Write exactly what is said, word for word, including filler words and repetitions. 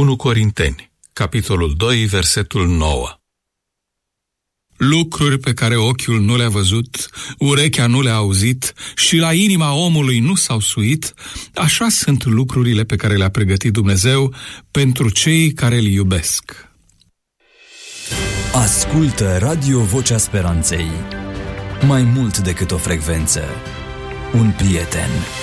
unu Corinteni, capitolul doi, versetul nouă. Lucruri pe care ochiul nu le-a văzut, urechea nu le-a auzit și la inima omului nu s-au suit, așa sunt lucrurile pe care le-a pregătit Dumnezeu pentru cei care îl iubesc. Ascultă Radio Vocea Speranței. Mai mult decât o frecvență, un prieten.